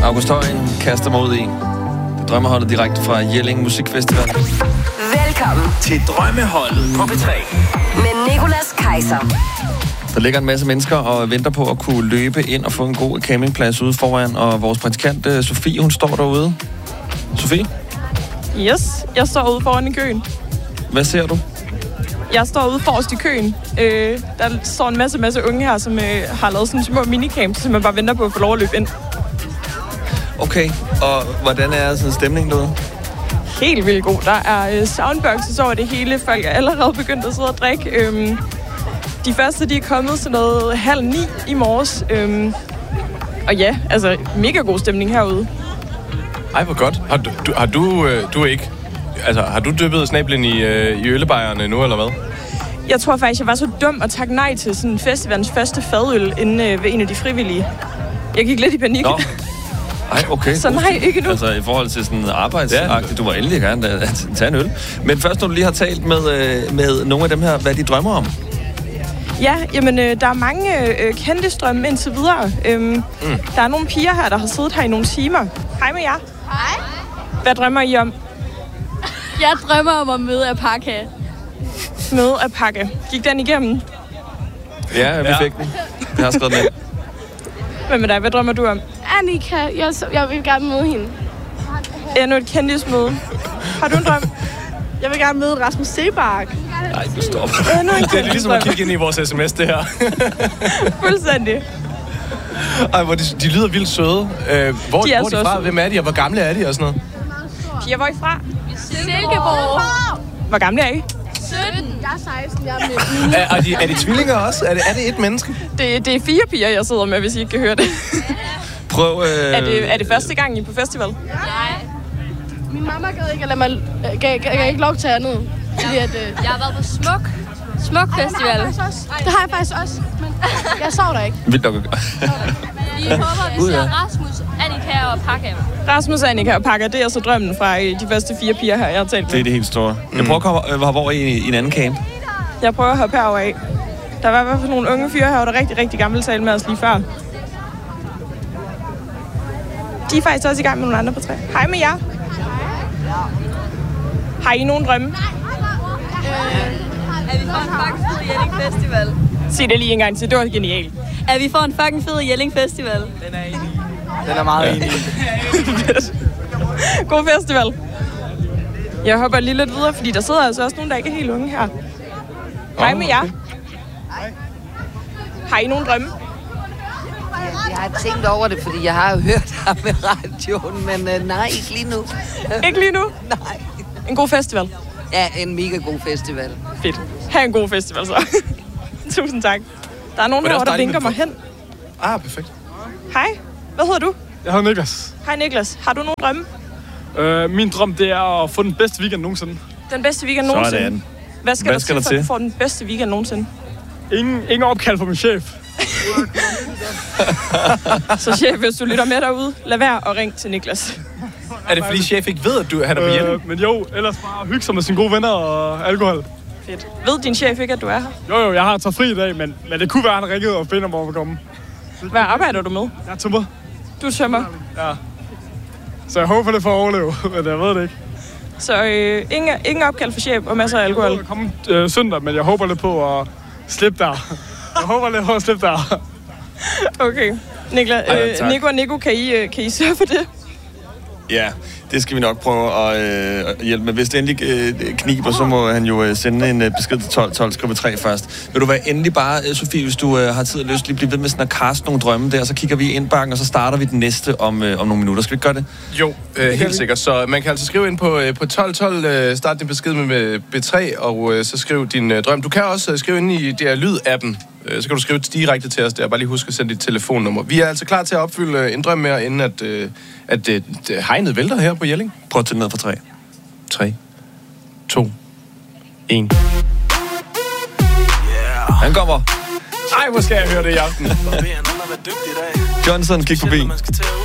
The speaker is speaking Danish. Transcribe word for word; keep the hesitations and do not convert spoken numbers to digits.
August Højen kaster mod i. Det drømmeholdet direkte fra Jelling Musikfestival. Velkommen til Drømmeholdet på P tre. Med Nicolas Kaiser. Der ligger en masse mennesker og venter på at kunne løbe ind og få en god campingplads ude foran. Og vores praktikant Sofie, hun står derude. Sofie? Yes, jeg står ude foran i køen. Hvad ser du? Jeg står ude forrest i køen. Øh, der står en masse, masse unge her, som øh, har lavet sådan små minicamps, som man bare venter på at få lov at løbe ind. Okay, og hvordan er sådan stemningen derude? Helt vildt god. Der er øh, soundboxes over det hele. Folk er allerede begyndt at sidde og drikke. Øhm, de første, de er kommet sådan noget halv ni i morges. Øhm, og ja, altså mega god stemning herude. Ej, hvor godt. Har du, du, har du, øh, du ikke... Altså, har du dyppet snablen i, øh, i ølebajerne nu, eller hvad? Jeg tror faktisk, jeg var så dum at takke nej til sådan festivalens første fadøl inde øh, ved en af de frivillige. Jeg gik lidt i panik. Nå. Ej, okay. Så nej, ikke nu. Altså, i forhold til sådan arbejdsagtigt, ja. Du var endelig gerne at tage en øl. Men først, når du lige har talt med, øh, med nogle af dem her, hvad de drømmer om? Ja, jamen, øh, der er mange øh, kendte strømme indtil videre. Øhm, mm. Der er nogle piger her, der har siddet her i nogle timer. Hej med jer. Hej. Hvad drømmer I om? Jeg drømmer om at møde Apaka. Møde Apaka. Gik den igennem? Ja, vi ja. fik den. Jeg har skrevet den ind. Hvad med dig? Hvad drømmer du om? Annika, jeg, jeg vil gerne møde hende. Endnu et kendismøde. Har du en drøm? Jeg vil gerne møde Rasmus Seebach. Nej, du stopper. Endnu en Det er ligesom at kigge ind i vores sms, det her. Fuldstændig. Ej, hvor de, de lyder vildt søde. Øh, hvor De er hvor er de så fra? søde. Hvem er de, og hvor gamle er de og sådan noget? Piger, hvor er I fra? Silkeborg. Hvor gamle er I? sytten. Jeg er seksten, jeg er med. Er, er, de, er de tvillinger også? Er det, er det et menneske? Det, det er fire piger, jeg sidder med, hvis I ikke kan høre det. Prøv... Øh... Er det, er det første gang, I er på festival? Nej. Min mamma gad ikke at lade mig, øh, gav, gav, gav ikke lov til andet. Fordi at, øh... Jeg har været på Smuk. Smuk Festival. Det har jeg faktisk også, men jeg sov der ikke. Vildt nok. Vi håber, vi ser Rasmus, Annika og Pakka. Rasmus, Annika og Pakka, det er så drømmen fra de første fire piger her, jeg har talt med. Det er det helt store. Mm. Jeg prøver at komme hoppe over i, i en anden camp. Jeg prøver at hoppe herover af. Der var i hvert fald nogle unge fyre her, der er rigtig, rigtig gamle tale med os lige før. De er faktisk også i gang med nogle andre på tre. Hej med jer. Har I nogen drømme? Er vi får en fucking fed Jelling Festival? Sig det lige en gang til, det var genialt. Er vi får en fucking fed Jelling Festival? Den er enig. Den er meget enig. God festival. Jeg hopper lige lidt videre, fordi der sidder altså også nogen, der ikke er helt unge her. Hej med jer. Har I nogen drømme? Jeg har tænkt over det, fordi jeg har jo hørt ham med radioen, men uh, nej, ikke lige nu. Ikke lige nu? Nej. En god festival. Ja, en mega god festival. Fedt. Ha' en god festival så. Tusind tak. Der er nogen Men herovre, der dejligt, vinker mig hen. Ah, perfekt. Hej. Hvad hedder du? Jeg hedder Niklas. Hej Niklas. Har du nogen drømme? Øh, min drøm, det er at få den bedste weekend nogensinde. Den bedste weekend nogensinde? Sådan. Hvad skal, Hvad der skal til, der for at til? du får den bedste weekend nogensinde? Ingen, ingen opkald fra min chef. Så chef, hvis du lytter med derude, lad være at ringe til Niklas. Er det fordi chef ikke ved, at du han er på Jelling? Øh, men jo, ellers bare hygge sig med sine gode venner og alkohol. Fedt. Ved din chef ikke, at du er her? Jo, jo, jeg har taget fri i dag, men, men det kunne være, at han ringede og finder, hvor vi kommer. Hvad arbejder du med? Jeg er tømmer. Du tømmer. Ja. Så jeg håber, det får at overleve, men jeg ved det ikke. Så øh, ingen, ingen opkald for chef og masser af alkohol? Jeg kommer øh, søndag, men jeg håber lidt på at slippe der. Jeg håber lidt på at slippe der. Okay. Nikla, Ej, øh, Nico og Nico, kan I, øh, kan I sørge for det? Ja, det skal vi nok prøve at øh, hjælpe med. Hvis det endelig øh, kniber, så må han jo øh, sende en øh, besked til tolv tolv, skrive tre først. Vil du være endelig bare, øh, Sofie, hvis du øh, har tid og lyst, lige blive ved med sådan at kaste nogle drømme der, så kigger vi i indbakken, og så starter vi den næste om, øh, om nogle minutter. Skal vi gøre det? Jo, øh, helt sikkert. Så man kan altså skrive ind på, øh, på tolv tolv, øh, start din besked med B tre, og øh, så skriv din øh, drøm. Du kan også øh, skrive ind i D R Lyd-appen. Øh, så kan du skrive direkte til os der. Bare lige husk at sende dit telefonnummer. Vi er altså klar til at opfylde øh, en drøm mere, inden at, øh, at øh, hegnet vælter her på Jelling. Prøv at tage ned for tre. tre, to, et. Han kommer. Ej, hvor skal jeg høre det i aften. Johnson, kig forbi.